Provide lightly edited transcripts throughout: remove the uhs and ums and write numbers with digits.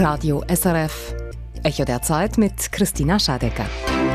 Radio SRF. Echo der Zeit mit Christina Schadecker.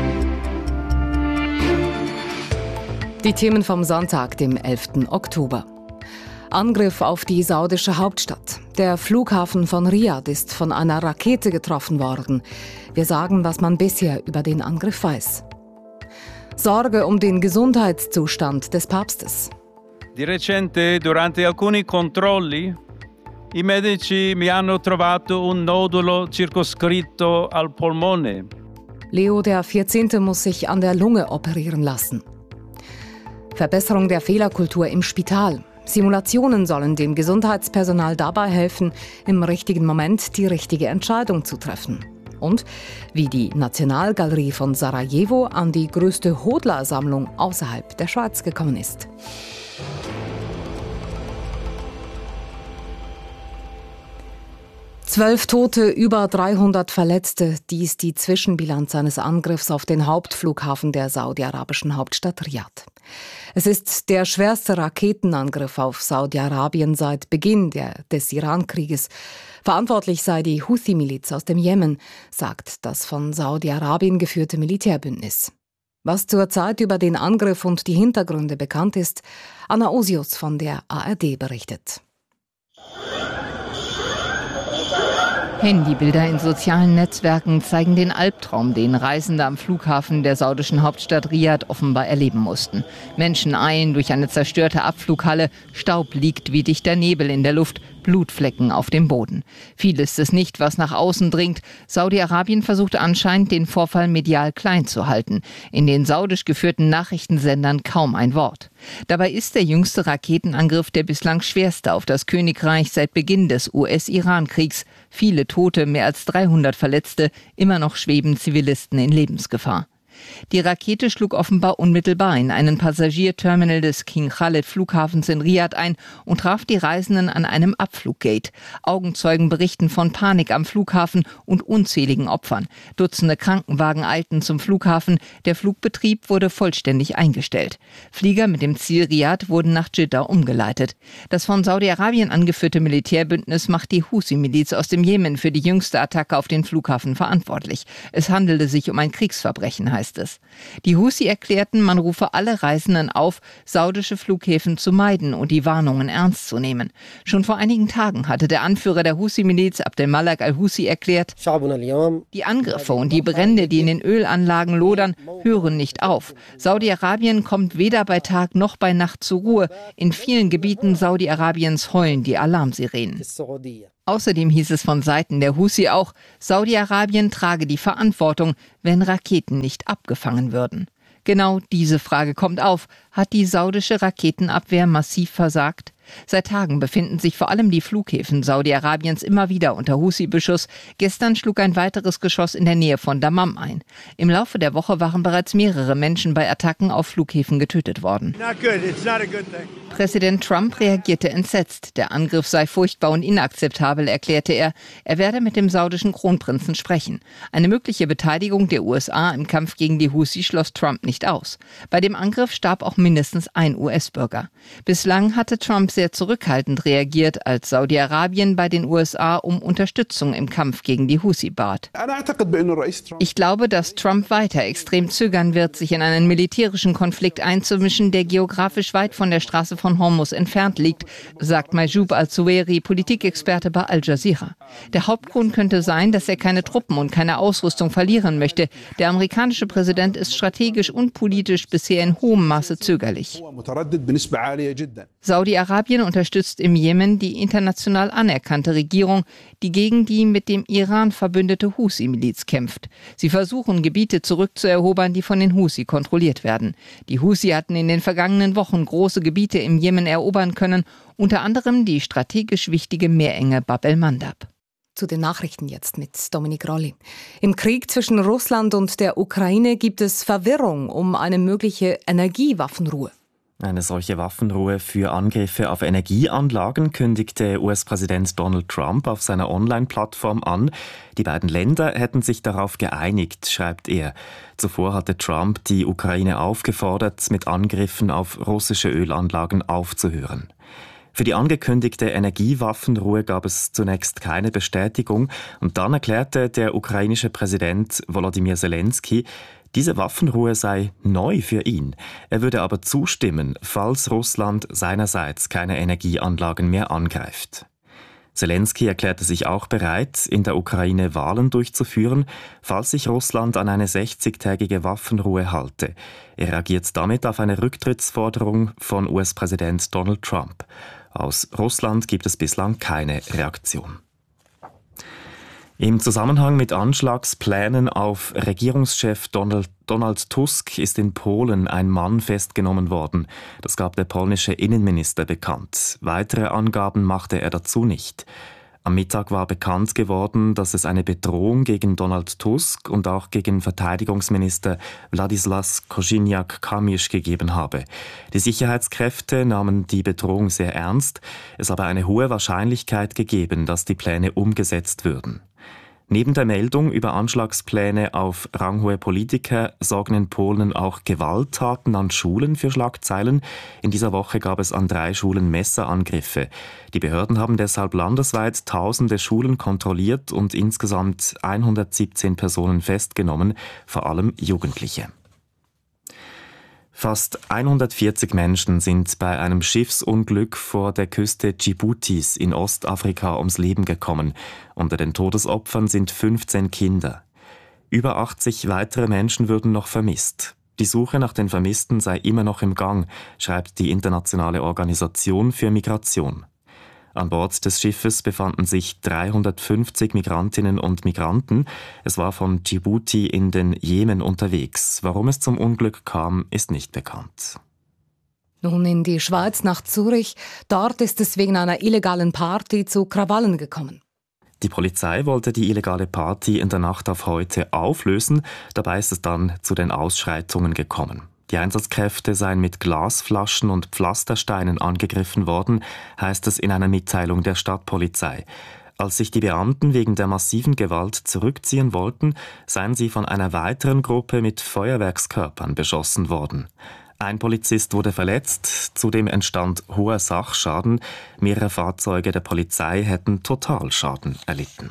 Die Themen vom Sonntag, dem 11. Oktober. Angriff auf die saudische Hauptstadt. Der Flughafen von Riad ist von einer Rakete getroffen worden. Wir sagen, was man bisher über den Angriff weiß. Sorge um den Gesundheitszustand des Papstes. Di recente, durante alcuni controlli, i medici mi hanno trovato un nodulo circoscritto al polmone. Leo XIV. Muss sich an der Lunge operieren lassen. Verbesserung der Fehlerkultur im Spital. Simulationen sollen dem Gesundheitspersonal dabei helfen, im richtigen Moment die richtige Entscheidung zu treffen. Und wie die Nationalgalerie von Sarajevo an die größte Hodler-Sammlung außerhalb der Schweiz gekommen ist. Zwölf Tote, über 300 Verletzte. Dies die Zwischenbilanz eines Angriffs auf den Hauptflughafen der saudi-arabischen Hauptstadt Riad. Es ist der schwerste Raketenangriff auf Saudi-Arabien seit Beginn des Iran-Krieges. Verantwortlich sei die Houthi-Miliz aus dem Jemen, sagt das von Saudi-Arabien geführte Militärbündnis. Was zurzeit über den Angriff und die Hintergründe bekannt ist, Anna Osius von der ARD berichtet. Handybilder in sozialen Netzwerken zeigen den Albtraum, den Reisende am Flughafen der saudischen Hauptstadt Riad offenbar erleben mussten. Menschen eilen durch eine zerstörte Abflughalle, Staub liegt wie dichter Nebel in der Luft, Blutflecken auf dem Boden. Viel ist es nicht, was nach außen dringt. Saudi-Arabien versucht anscheinend, den Vorfall medial klein zu halten. In den saudisch geführten Nachrichtensendern kaum ein Wort. Dabei ist der jüngste Raketenangriff der bislang schwerste auf das Königreich seit Beginn des US-Iran-Kriegs. Viele Tote, mehr als 300 Verletzte, immer noch schweben Zivilisten in Lebensgefahr. Die Rakete schlug offenbar unmittelbar in einen Passagierterminal des King Khalid Flughafens in Riad ein und traf die Reisenden an einem Abfluggate. Augenzeugen berichten von Panik am Flughafen und unzähligen Opfern. Dutzende Krankenwagen eilten zum Flughafen. Der Flugbetrieb wurde vollständig eingestellt. Flieger mit dem Ziel Riad wurden nach Dschidda umgeleitet. Das von Saudi-Arabien angeführte Militärbündnis macht die Houthi-Miliz aus dem Jemen für die jüngste Attacke auf den Flughafen verantwortlich. Es handelte sich um ein Kriegsverbrechen, heißt es. Die Houthi erklärten, man rufe alle Reisenden auf, saudische Flughäfen zu meiden und die Warnungen ernst zu nehmen. Schon vor einigen Tagen hatte der Anführer der Houthi-Miliz, Abdelmalek al-Houthi, erklärt, die Angriffe und die Brände, die in den Ölanlagen lodern, hören nicht auf. Saudi-Arabien kommt weder bei Tag noch bei Nacht zur Ruhe. In vielen Gebieten Saudi-Arabiens heulen die Alarmsirenen. Außerdem hieß es von Seiten der Houthi auch, Saudi-Arabien trage die Verantwortung, wenn Raketen nicht abgefangen würden. Genau diese Frage kommt auf. Hat die saudische Raketenabwehr massiv versagt? Seit Tagen befinden sich vor allem die Flughäfen Saudi-Arabiens immer wieder unter Houthi-Beschuss. Gestern schlug ein weiteres Geschoss in der Nähe von Dammam ein. Im Laufe der Woche waren bereits mehrere Menschen bei Attacken auf Flughäfen getötet worden. Präsident Trump reagierte entsetzt. Der Angriff sei furchtbar und inakzeptabel, erklärte er. Er werde mit dem saudischen Kronprinzen sprechen. Eine mögliche Beteiligung der USA im Kampf gegen die Houthi schloss Trump nicht aus. Bei dem Angriff starb auch mindestens ein US-Bürger. Bislang hatte Trump sehr zurückhaltend reagiert, als Saudi-Arabien bei den USA um Unterstützung im Kampf gegen die Houthi bat. Ich glaube, dass Trump weiter extrem zögern wird, sich in einen militärischen Konflikt einzumischen, der geografisch weit von der Straße von Hormuz entfernt liegt, sagt Majoub al-Zuwairi, Politikexperte bei Al Jazeera. Der Hauptgrund könnte sein, dass er keine Truppen und keine Ausrüstung verlieren möchte. Der amerikanische Präsident ist strategisch und politisch bisher in hohem Maße zögerlich. Saudi-Arabien unterstützt im Jemen die international anerkannte Regierung, die gegen die mit dem Iran verbündete Houthi-Miliz kämpft. Sie versuchen, Gebiete zurückzuerobern, die von den Houthi kontrolliert werden. Die Houthi hatten in den vergangenen Wochen große Gebiete im Jemen erobern können, unter anderem die strategisch wichtige Meerenge Bab el-Mandab. Zu den Nachrichten jetzt mit Dominik Rolli. Im Krieg zwischen Russland und der Ukraine gibt es Verwirrung um eine mögliche Energiewaffenruhe. Eine solche Waffenruhe für Angriffe auf Energieanlagen kündigte US-Präsident Donald Trump auf seiner Online-Plattform an. Die beiden Länder hätten sich darauf geeinigt, schreibt er. Zuvor hatte Trump die Ukraine aufgefordert, mit Angriffen auf russische Ölanlagen aufzuhören. Für die angekündigte Energiewaffenruhe gab es zunächst keine Bestätigung und dann erklärte der ukrainische Präsident Volodymyr Zelensky, diese Waffenruhe sei neu für ihn. Er würde aber zustimmen, falls Russland seinerseits keine Energieanlagen mehr angreift. Zelensky erklärte sich auch bereit, in der Ukraine Wahlen durchzuführen, falls sich Russland an eine 60-tägige Waffenruhe halte. Er reagiert damit auf eine Rücktrittsforderung von US-Präsident Donald Trump. Aus Russland gibt es bislang keine Reaktion. Im Zusammenhang mit Anschlagsplänen auf Regierungschef Donald Tusk ist in Polen ein Mann festgenommen worden. Das gab der polnische Innenminister bekannt. Weitere Angaben machte er dazu nicht. Am Mittag war bekannt geworden, dass es eine Bedrohung gegen Donald Tusk und auch gegen Verteidigungsminister Władysław Kosiniak-Kamysz gegeben habe. Die Sicherheitskräfte nahmen die Bedrohung sehr ernst. Es habe eine hohe Wahrscheinlichkeit gegeben, dass die Pläne umgesetzt würden. Neben der Meldung über Anschlagspläne auf ranghohe Politiker sorgen in Polen auch Gewalttaten an Schulen für Schlagzeilen. In dieser Woche gab es an 3 Schulen Messerangriffe. Die Behörden haben deshalb landesweit tausende Schulen kontrolliert und insgesamt 117 Personen festgenommen, vor allem Jugendliche. Fast 140 Menschen sind bei einem Schiffsunglück vor der Küste Dschiboutis in Ostafrika ums Leben gekommen. Unter den Todesopfern sind 15 Kinder. Über 80 weitere Menschen würden noch vermisst. Die Suche nach den Vermissten sei immer noch im Gang, schreibt die Internationale Organisation für Migration. An Bord des Schiffes befanden sich 350 Migrantinnen und Migranten. Es war von Djibouti in den Jemen unterwegs. Warum es zum Unglück kam, ist nicht bekannt. Nun in die Schweiz nach Zürich. Dort ist es wegen einer illegalen Party zu Krawallen gekommen. Die Polizei wollte die illegale Party in der Nacht auf heute auflösen. Dabei ist es dann zu den Ausschreitungen gekommen. Die Einsatzkräfte seien mit Glasflaschen und Pflastersteinen angegriffen worden, heißt es in einer Mitteilung der Stadtpolizei. Als sich die Beamten wegen der massiven Gewalt zurückziehen wollten, seien sie von einer weiteren Gruppe mit Feuerwerkskörpern beschossen worden. Ein Polizist wurde verletzt, zudem entstand hoher Sachschaden. Mehrere Fahrzeuge der Polizei hätten Totalschaden erlitten.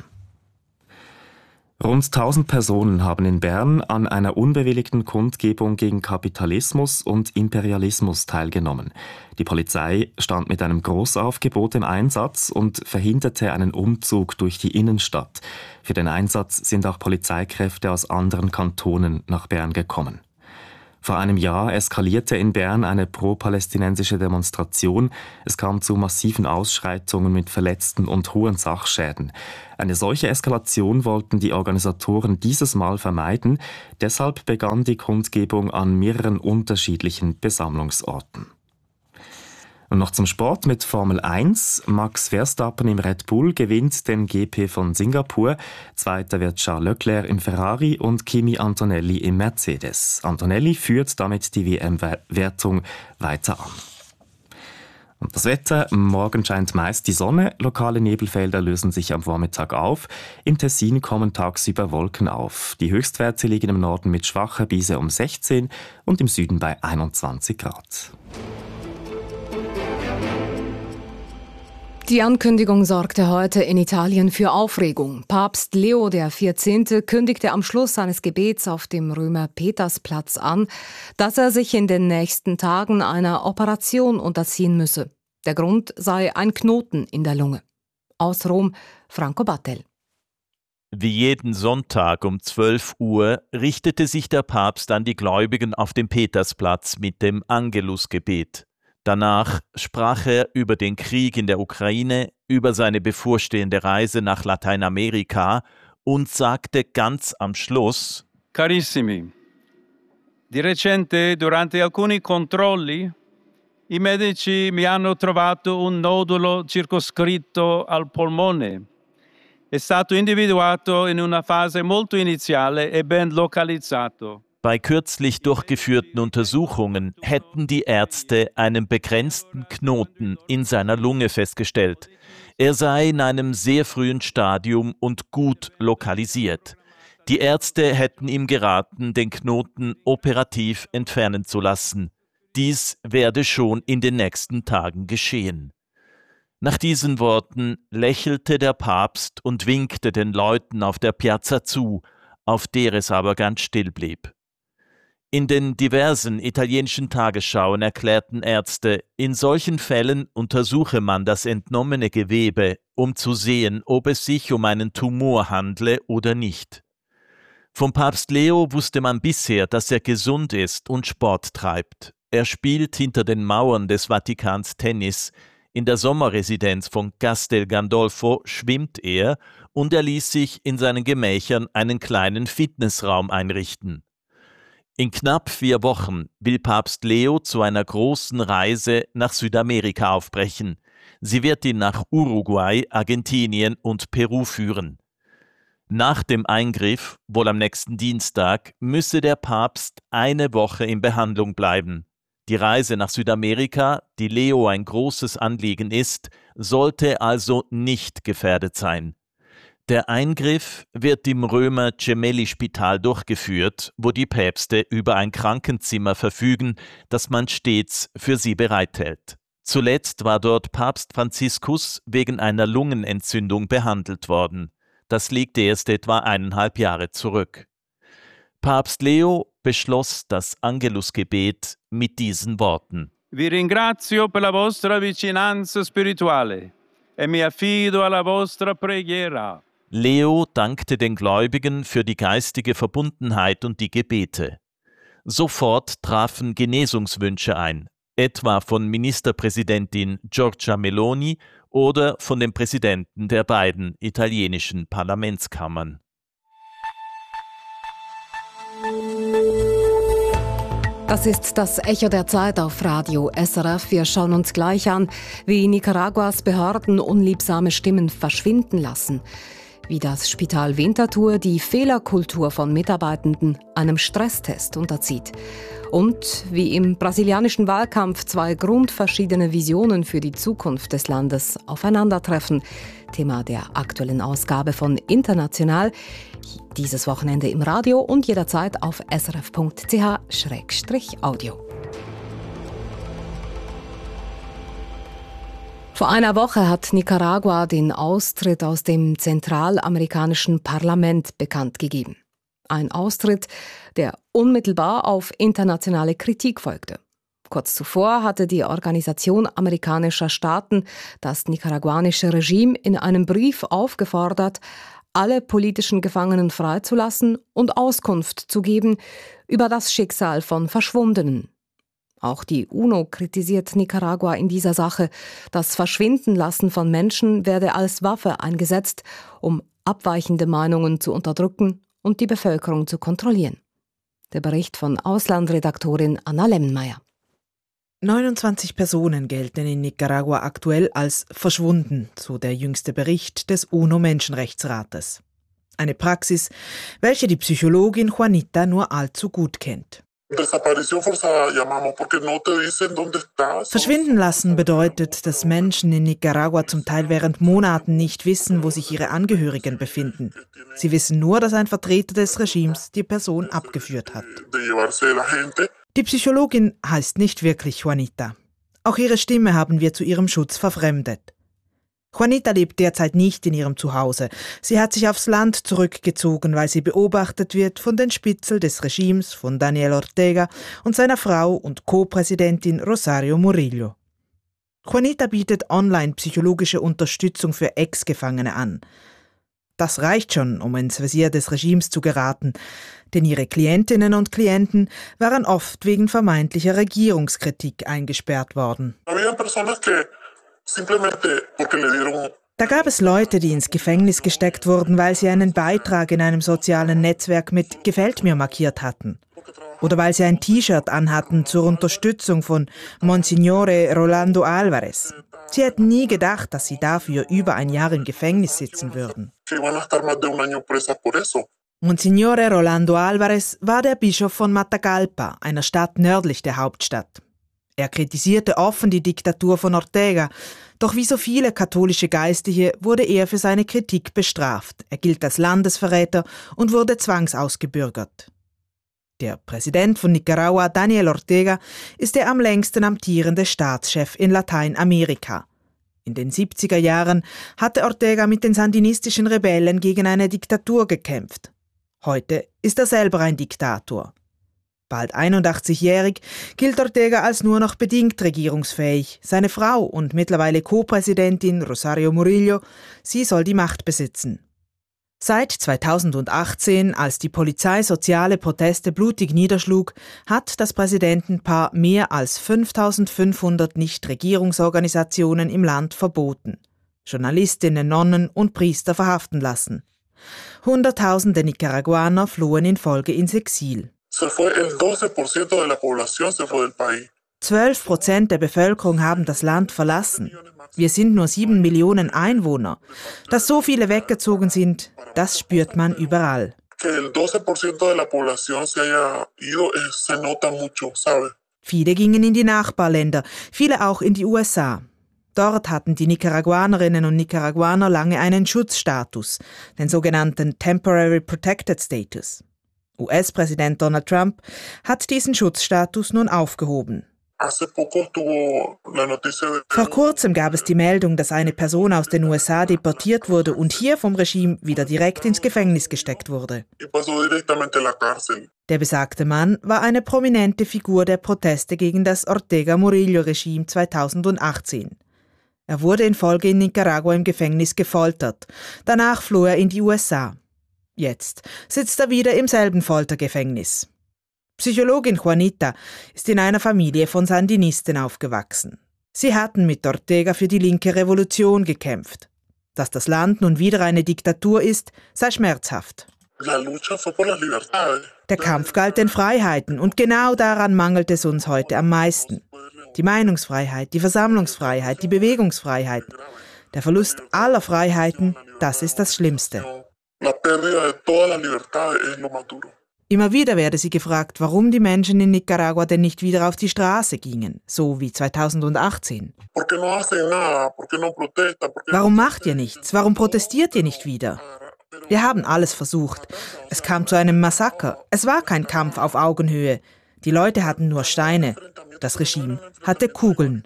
Rund 1000 Personen haben in Bern an einer unbewilligten Kundgebung gegen Kapitalismus und Imperialismus teilgenommen. Die Polizei stand mit einem Großaufgebot im Einsatz und verhinderte einen Umzug durch die Innenstadt. Für den Einsatz sind auch Polizeikräfte aus anderen Kantonen nach Bern gekommen. Vor einem Jahr eskalierte in Bern eine pro-palästinensische Demonstration. Es kam zu massiven Ausschreitungen mit Verletzten und hohen Sachschäden. Eine solche Eskalation wollten die Organisatoren dieses Mal vermeiden. Deshalb begann die Kundgebung an mehreren unterschiedlichen Besammlungsorten. Und noch zum Sport mit Formel 1. Max Verstappen im Red Bull gewinnt den GP von Singapur. Zweiter wird Charles Leclerc im Ferrari und Kimi Antonelli im Mercedes. Antonelli führt damit die WM-Wertung weiter an. Und das Wetter: Morgen scheint meist die Sonne, lokale Nebelfelder lösen sich am Vormittag auf. Im Tessin kommen tagsüber Wolken auf. Die Höchstwerte liegen im Norden mit schwacher Brise um 16 und im Süden bei 21 Grad. Die Ankündigung sorgte heute in Italien für Aufregung. Papst Leo XIV. Kündigte am Schluss seines Gebets auf dem Römer-Petersplatz an, dass er sich in den nächsten Tagen einer Operation unterziehen müsse. Der Grund sei ein Knoten in der Lunge. Aus Rom, Franco Battel. Wie jeden Sonntag um 12 Uhr richtete sich der Papst an die Gläubigen auf dem Petersplatz mit dem Angelusgebet. Danach sprach er über den Krieg in der Ukraine, über seine bevorstehende Reise nach Lateinamerika und sagte ganz am Schluss: Carissimi, di recente durante alcuni controlli i medici mi hanno trovato un nodulo circoscritto al polmone. È stato individuato in una fase molto iniziale e ben localizzato. Bei kürzlich durchgeführten Untersuchungen hätten die Ärzte einen begrenzten Knoten in seiner Lunge festgestellt. Er sei in einem sehr frühen Stadium und gut lokalisiert. Die Ärzte hätten ihm geraten, den Knoten operativ entfernen zu lassen. Dies werde schon in den nächsten Tagen geschehen. Nach diesen Worten lächelte der Papst und winkte den Leuten auf der Piazza zu, auf der es aber ganz still blieb. In den diversen italienischen Tagesschauen erklärten Ärzte, in solchen Fällen untersuche man das entnommene Gewebe, um zu sehen, ob es sich um einen Tumor handle oder nicht. Vom Papst Leo wusste man bisher, dass er gesund ist und Sport treibt. Er spielt hinter den Mauern des Vatikans Tennis, in der Sommerresidenz von Castel Gandolfo schwimmt er und er ließ sich in seinen Gemächern einen kleinen Fitnessraum einrichten. In knapp 4 Wochen will Papst Leo zu einer großen Reise nach Südamerika aufbrechen. Sie wird ihn nach Uruguay, Argentinien und Peru führen. Nach dem Eingriff, wohl am nächsten Dienstag, müsse der Papst eine Woche in Behandlung bleiben. Die Reise nach Südamerika, die Leo ein großes Anliegen ist, sollte also nicht gefährdet sein. Der Eingriff wird im Römer Gemelli-Spital durchgeführt, wo die Päpste über ein Krankenzimmer verfügen, das man stets für sie bereithält. Zuletzt war dort Papst Franziskus wegen einer Lungenentzündung behandelt worden. Das liegt erst etwa 1,5 Jahre zurück. Papst Leo beschloss das Angelusgebet mit diesen Worten. Vi ringrazio per la vostra vicinanza spirituale e mi affido alla vostra preghiera. Leo dankte den Gläubigen für die geistige Verbundenheit und die Gebete. Sofort trafen Genesungswünsche ein, etwa von Ministerpräsidentin Giorgia Meloni oder von dem Präsidenten der beiden italienischen Parlamentskammern. Das ist das Echo der Zeit auf Radio SRF. Wir schauen uns gleich an, wie Nicaraguas Behörden unliebsame Stimmen verschwinden lassen, wie das Spital Winterthur die Fehlerkultur von Mitarbeitenden einem Stresstest unterzieht und wie im brasilianischen Wahlkampf 2 grundverschiedene Visionen für die Zukunft des Landes aufeinandertreffen. Thema der aktuellen Ausgabe von International, dieses Wochenende im Radio und jederzeit auf srf.ch/audio. Vor einer Woche hat Nicaragua den Austritt aus dem zentralamerikanischen Parlament bekannt gegeben. Ein Austritt, der unmittelbar auf internationale Kritik folgte. Kurz zuvor hatte die Organisation amerikanischer Staaten das nicaraguanische Regime in einem Brief aufgefordert, alle politischen Gefangenen freizulassen und Auskunft zu geben über das Schicksal von Verschwundenen. Auch die UNO kritisiert Nicaragua in dieser Sache. Das Verschwindenlassen von Menschen werde als Waffe eingesetzt, um abweichende Meinungen zu unterdrücken und die Bevölkerung zu kontrollieren. Der Bericht von Auslandredaktorin Anna Lemmenmeier. 29 Personen gelten in Nicaragua aktuell als verschwunden, so der jüngste Bericht des UNO-Menschenrechtsrates. Eine Praxis, welche die Psychologin Juanita nur allzu gut kennt. Verschwinden lassen bedeutet, dass Menschen in Nicaragua zum Teil während Monaten nicht wissen, wo sich ihre Angehörigen befinden. Sie wissen nur, dass ein Vertreter des Regimes die Person abgeführt hat. Die Psychologin heißt nicht wirklich Juanita. Auch ihre Stimme haben wir zu ihrem Schutz verfremdet. Juanita lebt derzeit nicht in ihrem Zuhause. Sie hat sich aufs Land zurückgezogen, weil sie beobachtet wird von den Spitzeln des Regimes, von Daniel Ortega und seiner Frau und Co-Präsidentin Rosario Murillo. Juanita bietet online psychologische Unterstützung für Ex-Gefangene an. Das reicht schon, um ins Visier des Regimes zu geraten, denn ihre Klientinnen und Klienten waren oft wegen vermeintlicher Regierungskritik eingesperrt worden. Da gab es Leute, die ins Gefängnis gesteckt wurden, weil sie einen Beitrag in einem sozialen Netzwerk mit »Gefällt mir« markiert hatten. Oder weil sie ein T-Shirt anhatten zur Unterstützung von Monsignore Rolando Álvarez. Sie hätten nie gedacht, dass sie dafür über ein Jahr im Gefängnis sitzen würden. Monsignore Rolando Álvarez war der Bischof von Matagalpa, einer Stadt nördlich der Hauptstadt. Er kritisierte offen die Diktatur von Ortega, doch wie so viele katholische Geistliche wurde er für seine Kritik bestraft. Er gilt als Landesverräter und wurde zwangsausgebürgert. Der Präsident von Nicaragua, Daniel Ortega, ist der am längsten amtierende Staatschef in Lateinamerika. In den 70er Jahren hatte Ortega mit den sandinistischen Rebellen gegen eine Diktatur gekämpft. Heute ist er selber ein Diktator. Bald 81-jährig gilt Ortega als nur noch bedingt regierungsfähig. Seine Frau und mittlerweile Co-Präsidentin Rosario Murillo, sie soll die Macht besitzen. Seit 2018, als die Polizei soziale Proteste blutig niederschlug, hat das Präsidentenpaar mehr als 5.500 Nichtregierungsorganisationen im Land verboten, Journalistinnen, Nonnen und Priester verhaften lassen. Hunderttausende Nicaraguaner flohen in Folge ins Exil. 12% der Bevölkerung haben das Land verlassen. Wir sind nur 7 Millionen Einwohner. Dass so viele weggezogen sind, das spürt man überall. Viele gingen in die Nachbarländer, viele auch in die USA. Dort hatten die Nicaraguanerinnen und Nicaraguaner lange einen Schutzstatus, den sogenannten Temporary Protected Status. US-Präsident Donald Trump hat diesen Schutzstatus nun aufgehoben. Vor kurzem gab es die Meldung, dass eine Person aus den USA deportiert wurde und hier vom Regime wieder direkt ins Gefängnis gesteckt wurde. Der besagte Mann war eine prominente Figur der Proteste gegen das Ortega-Murillo-Regime 2018. Er wurde in Folge in Nicaragua im Gefängnis gefoltert. Danach floh er in die USA. Jetzt sitzt er wieder im selben Foltergefängnis. Psychologin Juanita ist in einer Familie von Sandinisten aufgewachsen. Sie hatten mit Ortega für die linke Revolution gekämpft. Dass das Land nun wieder eine Diktatur ist, sei schmerzhaft. Der Kampf galt den Freiheiten und genau daran mangelt es uns heute am meisten. Die Meinungsfreiheit, die Versammlungsfreiheit, die Bewegungsfreiheit. Der Verlust aller Freiheiten, das ist das Schlimmste. Immer wieder werde sie gefragt, warum die Menschen in Nicaragua denn nicht wieder auf die Straße gingen, so wie 2018. Warum macht ihr nichts? Warum protestiert ihr nicht wieder? Wir haben alles versucht. Es kam zu einem Massaker. Es war kein Kampf auf Augenhöhe. Die Leute hatten nur Steine. Das Regime hatte Kugeln.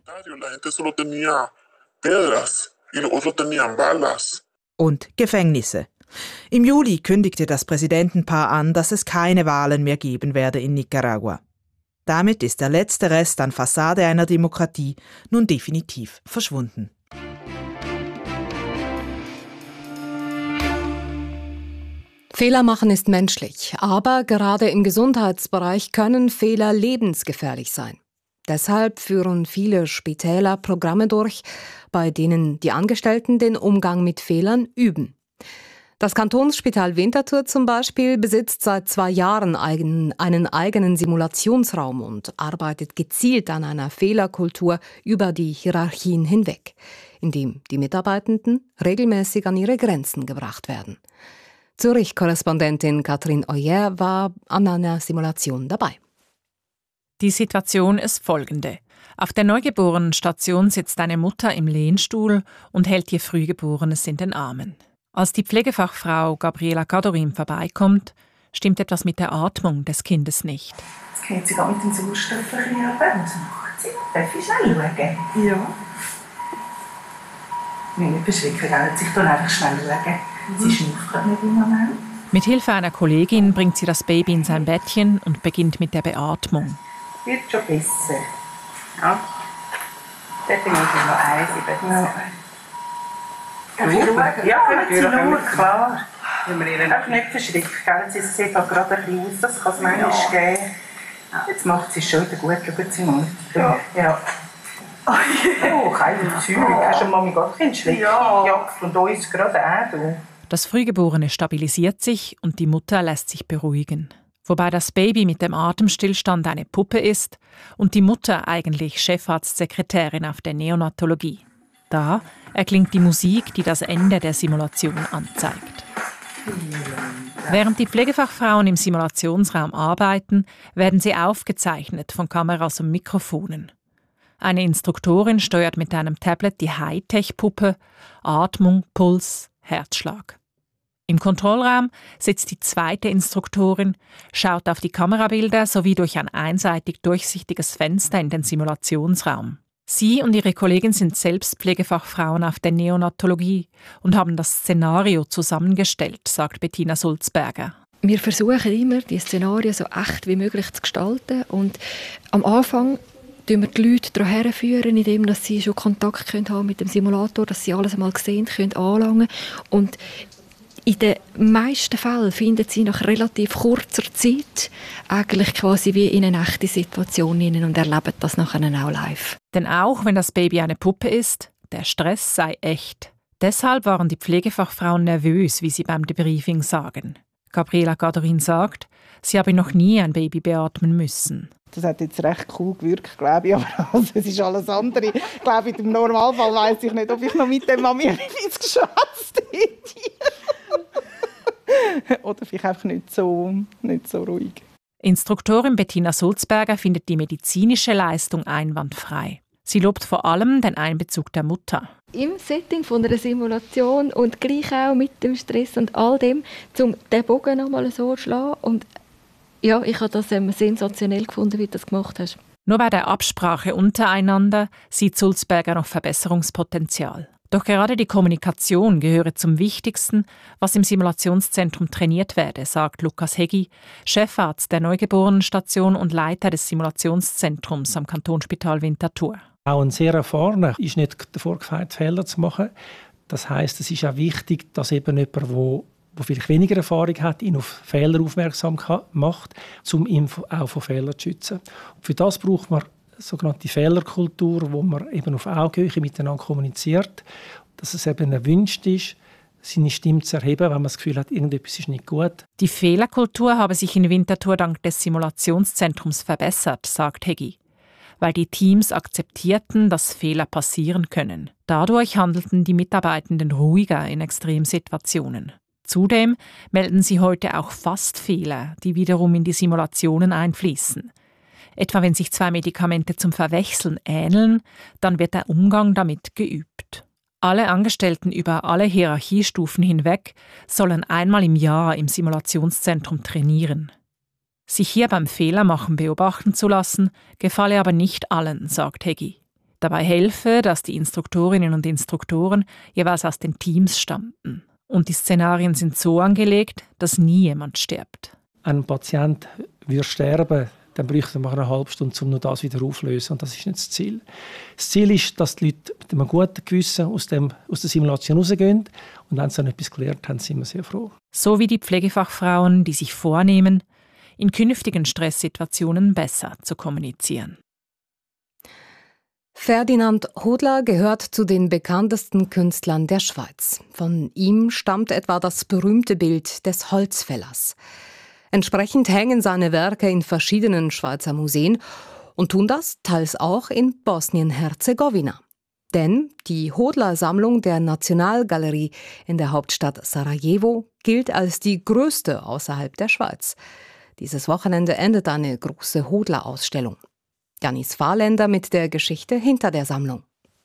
Und Gefängnisse. Im Juli kündigte das Präsidentenpaar an, dass es keine Wahlen mehr geben werde in Nicaragua. Damit ist der letzte Rest an Fassade einer Demokratie nun definitiv verschwunden. Fehler machen ist menschlich, aber gerade im Gesundheitsbereich können Fehler lebensgefährlich sein. Deshalb führen viele Spitäler Programme durch, bei denen die Angestellten den Umgang mit Fehlern üben. Das Kantonsspital Winterthur zum Beispiel besitzt seit 2 Jahren einen eigenen Simulationsraum und arbeitet gezielt an einer Fehlerkultur über die Hierarchien hinweg, indem die Mitarbeitenden regelmäßig an ihre Grenzen gebracht werden. Zürich-Korrespondentin Katrin Oyer war an einer Simulation dabei. Die Situation ist folgende. Auf der Neugeborenenstation sitzt eine Mutter im Lehnstuhl und hält ihr Frühgeborenes in den Armen. Als die Pflegefachfrau Gabriela Cadorin vorbeikommt, stimmt etwas mit der Atmung des Kindes nicht. Jetzt geht sie mit dem Sauerstoff ein bisschen runter. Was macht sie? Darf ich schnell schauen? Ja. Nicht beschwicken, sich dann einfach schnell schauen. Sie schnauft gerade nicht im Moment. Mit Hilfe einer Kollegin bringt sie das Baby in sein Bettchen und beginnt mit der Beatmung. Wird schon besser. Ja. Dort muss ich noch eins im Bett. Ja, können Sie nur, klar. Auch nicht verschreckt, sie sieht halt gerade ein bisschen aus, das kann es manchmal geben. Jetzt macht sie es schon wieder gut, schauen Sie mal. Ja. Oh, keine Zeug, hast du Mami Gottkind schlecht gejagt und uns gerade auch. Das Frühgeborene stabilisiert sich und die Mutter lässt sich beruhigen. Wobei das Baby mit dem Atemstillstand eine Puppe ist und die Mutter eigentlich Chefarztsekretärin auf der Neonatologie. Da erklingt die Musik, die das Ende der Simulation anzeigt. Während die Pflegefachfrauen im Simulationsraum arbeiten, werden sie aufgezeichnet von Kameras und Mikrofonen. Eine Instruktorin steuert mit einem Tablet die Hightech-Puppe, Atmung, Puls, Herzschlag. Im Kontrollraum sitzt die zweite Instruktorin, schaut auf die Kamerabilder sowie durch ein einseitig durchsichtiges Fenster in den Simulationsraum. Sie und ihre Kollegin sind selbst Pflegefachfrauen auf der Neonatologie und haben das Szenario zusammengestellt, sagt Bettina Sulzberger. Wir versuchen immer, die Szenarien so echt wie möglich zu gestalten. Und am Anfang führen wir die Leute daran herführen, indem sie schon Kontakt haben mit dem Simulator, dass sie alles einmal gesehen können, anlangen. Und in den meisten Fällen finden sie nach relativ kurzer Zeit eigentlich quasi wie in eine echte Situation hinein und erleben das nachher auch live. Denn auch wenn das Baby eine Puppe ist, der Stress sei echt. Deshalb waren die Pflegefachfrauen nervös, wie sie beim Debriefing sagen. Gabriela Gadorin sagt, sie habe noch nie ein Baby beatmen müssen. Das hat jetzt recht cool gewirkt, glaube ich, aber also, es ist alles andere. Ich glaube, im Normalfall weiss ich nicht, ob ich noch mit dem Mami etwas geschwätzt hätte. Oder vielleicht einfach nicht so ruhig. Instruktorin Bettina Sulzberger findet die medizinische Leistung einwandfrei. Sie lobt vor allem den Einbezug der Mutter. Im Setting von einer Simulation und gleich auch mit dem Stress und all dem, um den Bogen nochmal so zu schlagen. Und ja, ich habe das sensationell gefunden, wie du das gemacht hast. Nur bei der Absprache untereinander sieht Sulzberger noch Verbesserungspotenzial. Doch gerade die Kommunikation gehöre zum Wichtigsten, was im Simulationszentrum trainiert werde, sagt Lukas Hegi, Chefarzt der Neugeborenenstation und Leiter des Simulationszentrums am Kantonsspital Winterthur. Auch ein sehr erfahrener ist nicht davor gefeit, Fehler zu machen. Das heisst, es ist auch wichtig, dass eben jemand, der vielleicht weniger Erfahrung hat, ihn auf Fehler aufmerksam macht, um ihn auch vor Fehlern zu schützen. Und für das braucht man eine sogenannte Fehlerkultur, wo man eben auf Augenhöhe miteinander kommuniziert, dass es eben erwünscht ist, seine Stimme zu erheben, wenn man das Gefühl hat, irgendetwas ist nicht gut. Die Fehlerkultur habe sich in Winterthur dank des Simulationszentrums verbessert, sagt Hegi, weil die Teams akzeptierten, dass Fehler passieren können. Dadurch handelten die Mitarbeitenden ruhiger in Extremsituationen. Zudem melden sie heute auch Fastfehler, die wiederum in die Simulationen einfließen. Etwa wenn sich zwei Medikamente zum Verwechseln ähneln, dann wird der Umgang damit geübt. Alle Angestellten über alle Hierarchiestufen hinweg sollen einmal im Jahr im Simulationszentrum trainieren. Sich hier beim Fehlermachen beobachten zu lassen, gefalle aber nicht allen, sagt Hegi. Dabei helfe, dass die Instruktorinnen und Instruktoren jeweils aus den Teams stammten. Und die Szenarien sind so angelegt, dass nie jemand stirbt. Ein Patient würde sterben, dann bräuchte man eine halbe Stunde, um nur das wieder aufzulösen. Und das ist nicht das Ziel. Das Ziel ist, dass die Leute mit einem guten Gewissen aus der Simulation rausgehen. Und wenn sie dann etwas gelernt haben, sind wir sehr froh. So wie die Pflegefachfrauen, die sich vornehmen, in künftigen Stresssituationen besser zu kommunizieren. Ferdinand Hodler gehört zu den bekanntesten Künstlern der Schweiz. Von ihm stammt etwa das berühmte Bild des Holzfällers. Entsprechend hängen seine Werke in verschiedenen Schweizer Museen und tun das teils auch in Bosnien-Herzegowina. Denn die Hodler-Sammlung der Nationalgalerie in der Hauptstadt Sarajevo gilt als die größte außerhalb der Schweiz. Dieses Wochenende endet eine große Hodler-Ausstellung. Janis Fahrländer mit der Geschichte hinter der Sammlung.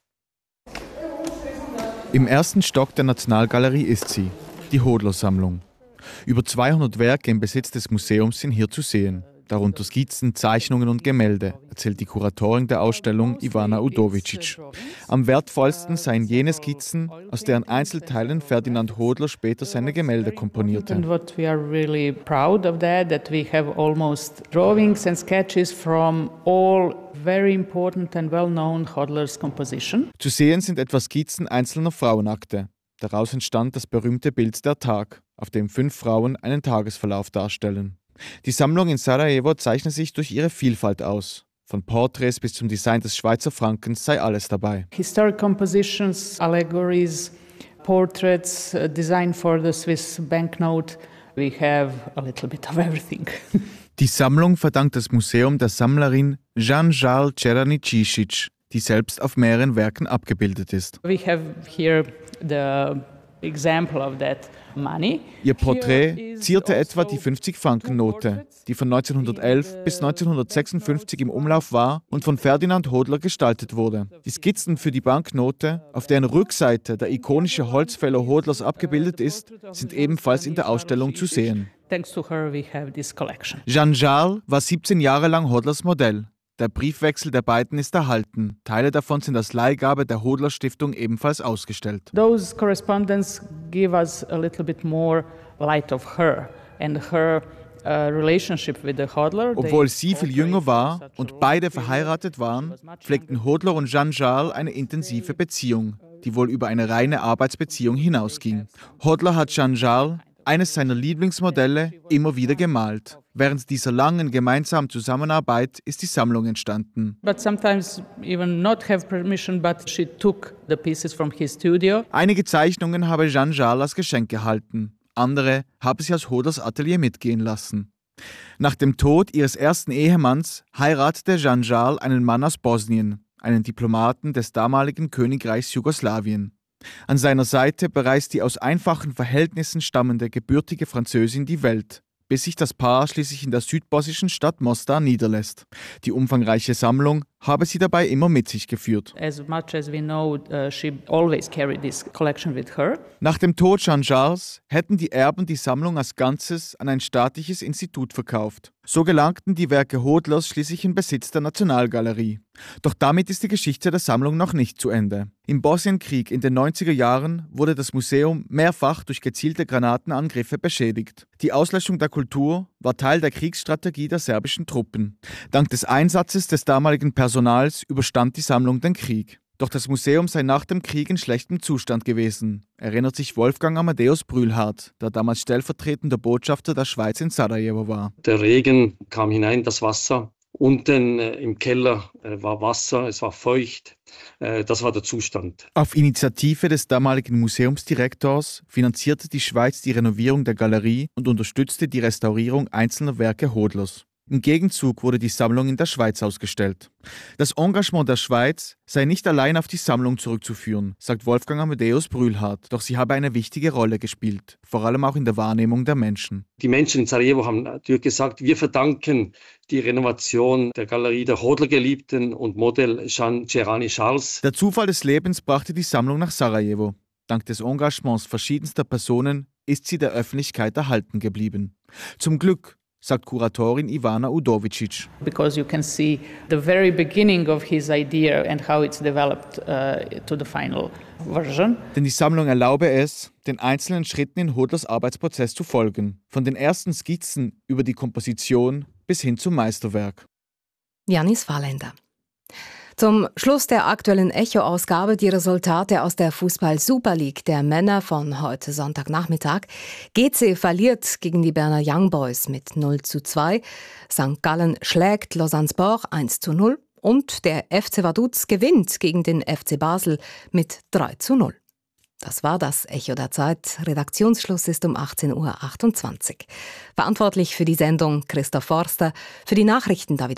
Im ersten Stock der Nationalgalerie ist sie, die Hodler-Sammlung. Über 200 Werke im Besitz des Museums sind hier zu sehen. Darunter Skizzen, Zeichnungen und Gemälde, erzählt die Kuratorin der Ausstellung Ivana Udovicic. Am wertvollsten seien jene Skizzen, aus deren Einzelteilen Ferdinand Hodler später seine Gemälde komponierte. And what we are really proud of that we have almost drawings and sketches from all very important and well-known Hodler's composition. Zu sehen sind etwa Skizzen einzelner Frauenakte. Daraus entstand das berühmte Bild Der Tag, auf dem 5 Frauen einen Tagesverlauf darstellen. Die Sammlung in Sarajevo zeichnet sich durch ihre Vielfalt aus. Von Porträts bis zum Design des Schweizer Frankens sei alles dabei. Historic compositions, allegories, portraits, design for the Swiss banknote. We have a little bit of everything. Die Sammlung verdankt das Museum der Sammlerin Jan-Charles Čeraničišić, die selbst auf mehreren Werken abgebildet ist. We have here the example of that money. Ihr Porträt zierte etwa die 50-Franken-Note, die von 1911 bis 1956 im Umlauf war und von Ferdinand Hodler gestaltet wurde. Die Skizzen für die Banknote, auf deren Rückseite der ikonische Holzfäller Hodlers abgebildet ist, sind ebenfalls in der Ausstellung zu sehen. Thanks to her we have this collection. Jan-Charles war 17 Jahre lang Hodlers Modell. Der Briefwechsel der beiden ist erhalten. Teile davon sind als Leihgabe der Hodler Stiftung ebenfalls ausgestellt. Those correspondence give us a little bit more light of her and her relationship with the Hodler. Obwohl sie viel jünger war und beide verheiratet waren, pflegten Hodler und Jeanne Charles eine intensive Beziehung, die wohl über eine reine Arbeitsbeziehung hinausging. Hodler hat Jeanne Charles, eines seiner Lieblingsmodelle, immer wieder gemalt. Während dieser langen gemeinsamen Zusammenarbeit ist die Sammlung entstanden. But sometimes even not have permission, but she took the pieces from his studio. Einige Zeichnungen habe Jeanne Charles als Geschenk erhalten. Andere habe sie aus Hodlers Atelier mitgehen lassen. Nach dem Tod ihres ersten Ehemanns heiratete Jeanne Charles einen Mann aus Bosnien, einen Diplomaten des damaligen Königreichs Jugoslawien. An seiner Seite bereist die aus einfachen Verhältnissen stammende gebürtige Französin die Welt, bis sich das Paar schließlich in der südbosnischen Stadt Mostar niederlässt. Die umfangreiche Sammlung habe sie dabei immer mit sich geführt. As much as we know, she always carried this collection with her. Nach dem Tod Jeanne Charles hätten die Erben die Sammlung als Ganzes an ein staatliches Institut verkauft. So gelangten die Werke Hodlers schließlich in Besitz der Nationalgalerie. Doch damit ist die Geschichte der Sammlung noch nicht zu Ende. Im Bosnienkrieg in den 90er Jahren wurde das Museum mehrfach durch gezielte Granatenangriffe beschädigt. Die Auslöschung der Kultur war Teil der Kriegsstrategie der serbischen Truppen. Dank des Einsatzes des damaligen Personals überstand die Sammlung den Krieg. Doch das Museum sei nach dem Krieg in schlechtem Zustand gewesen, erinnert sich Wolfgang Amadeus Brühlhardt, der damals stellvertretender Botschafter der Schweiz in Sarajevo war. Der Regen kam hinein, das Wasser. Unten im Keller war Wasser, es war feucht. Das war der Zustand. Auf Initiative des damaligen Museumsdirektors finanzierte die Schweiz die Renovierung der Galerie und unterstützte die Restaurierung einzelner Werke Hodlers. Im Gegenzug wurde die Sammlung in der Schweiz ausgestellt. Das Engagement der Schweiz sei nicht allein auf die Sammlung zurückzuführen, sagt Wolfgang Amadeus Brühlhardt. Doch sie habe eine wichtige Rolle gespielt, vor allem auch in der Wahrnehmung der Menschen. Die Menschen in Sarajevo haben natürlich gesagt, wir verdanken die Renovation der Galerie der Hodler-Geliebten und Modell Jeanne Charles. Der Zufall des Lebens brachte die Sammlung nach Sarajevo. Dank des Engagements verschiedenster Personen ist sie der Öffentlichkeit erhalten geblieben. Zum Glück, sagt Kuratorin Ivana Udovicic. Because you can see the very beginning of his idea and how it's developed to the final version. Denn die Sammlung erlaube es, den einzelnen Schritten in Hodlers Arbeitsprozess zu folgen. Von den ersten Skizzen über die Komposition bis hin zum Meisterwerk. Janis Fahrländer. Zum Schluss der aktuellen Echo-Ausgabe die Resultate aus der Fußball-Super League der Männer von heute Sonntagnachmittag. GC verliert gegen die Berner Young Boys mit 0:2. St. Gallen schlägt Lausanne Sport 1:0. Und der FC Vaduz gewinnt gegen den FC Basel mit 3:0. Das war das Echo der Zeit. Redaktionsschluss ist um 18:28 Uhr. Verantwortlich für die Sendung Christoph Forster, für die Nachrichten David